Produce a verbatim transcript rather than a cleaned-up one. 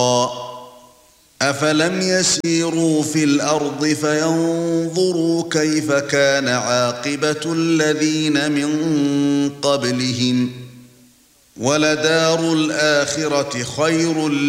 أَفَلَمْ يَسِيرُوا فِي الْأَرْضِ فَيَنظُرُوا كَيْفَ كَانَ عَاقِبَةُ الَّذِينَ مِنْ قَبْلِهِمْ ۚ وَلَدَارُ الْآخِرَةِ خَيْرٌ